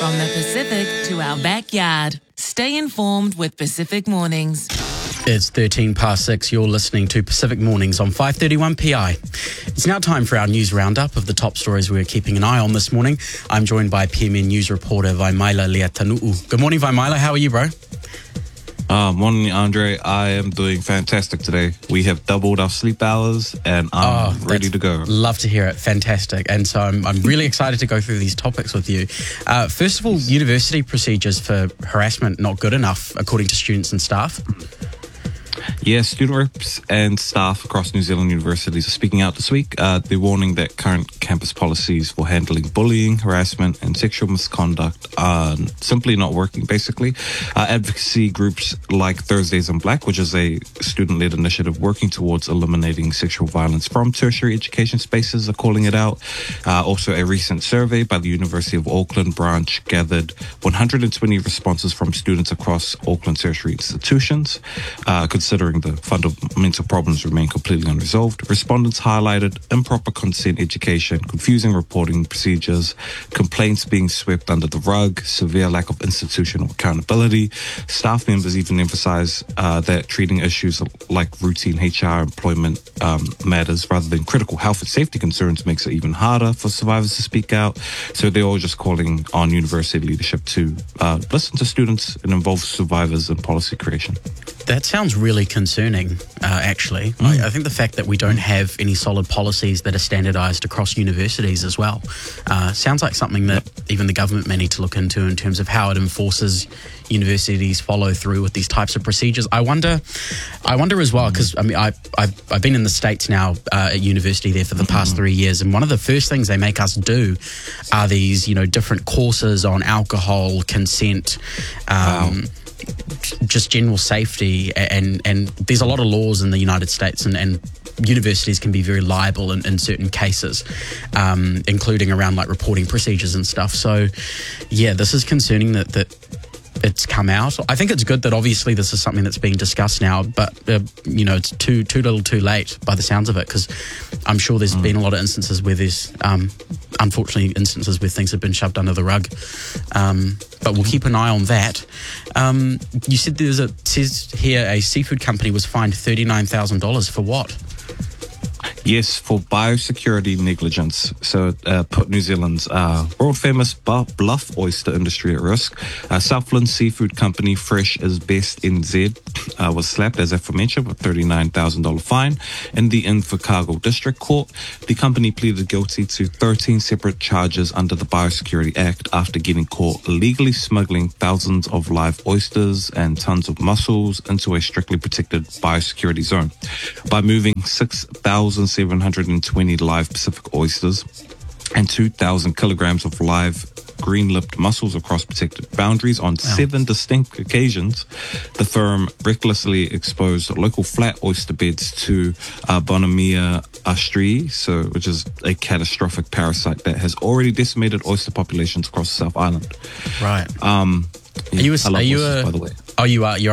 From the Pacific to our backyard. Stay informed with Pacific Mornings. It's 13 past 6. You're listening to Pacific Mornings on 531 PI. It's now time for our news roundup of the top stories we're keeping an eye on this morning. I'm joined by PMN News reporter Vaimaila Leatanuu. Good morning, Vaimaila. How are you, bro? Morning, Andre. I am doing fantastic today. We have doubled our sleep hours and I'm ready to go. Love to hear it. Fantastic. And so I'm really excited to go through these topics with you. First of all, university procedures for harassment not good enough, according to students and staff. Yes, student reps and staff across New Zealand universities are speaking out this week. They're warning that current campus policies for handling bullying, harassment and sexual misconduct are simply not working, basically. Advocacy groups like Thursdays in Black, which is a student-led initiative working towards eliminating sexual violence from tertiary education spaces, are calling it out. Also, a recent survey by the University of Auckland branch gathered 120 responses from students across Auckland tertiary institutions, considering the fundamental problems remain completely unresolved. Respondents highlighted improper consent education, confusing reporting procedures, complaints being swept under the rug, severe lack of institutional accountability. Staff members even emphasize that treating issues like routine HR employment matters rather than critical health and safety concerns makes it even harder for survivors to speak out. So they're all just calling on university leadership to listen to students and involve survivors in policy creation. That sounds really concerning, actually. I think the fact that we don't have any solid policies that are standardised across universities as well sounds like something that even the government may need to look into in terms of how it enforces universities follow through with these types of procedures. I wonder as well, because I mean, I've been in the States now at university there for the past 3 years, and one of the first things they make us do are these, different courses on alcohol, consent, just general safety, and there's a lot of laws in the United States, and universities can be very liable in certain cases, including around like reporting procedures and stuff. So yeah, this is concerning that it's come out. I think it's good that obviously this is something that's being discussed now, but it's too little too late by the sounds of it, because I'm sure there's been a lot of instances where there's unfortunately instances where things have been shoved under the rug, but we'll keep an eye on that. You said says here a seafood company was fined $39,000 for what? Yes, for biosecurity negligence. So put New Zealand's world-famous bluff oyster industry at risk. Southland Seafood Company, Fresh is Best NZ, was slapped, as aforementioned, with $39,000 fine in the Invercargill District Court. The company pleaded guilty to 13 separate charges under the Biosecurity Act after getting caught illegally smuggling thousands of live oysters and tons of mussels into a strictly protected biosecurity zone. By moving 6,720 live Pacific oysters and 2,000 kilograms of live green-lipped mussels across protected boundaries on 7 distinct occasions, the firm recklessly exposed local flat oyster beds to Bonomia astrii, which is a catastrophic parasite that has already decimated oyster populations across the South Island. Right. By the way. Oh, you are. You're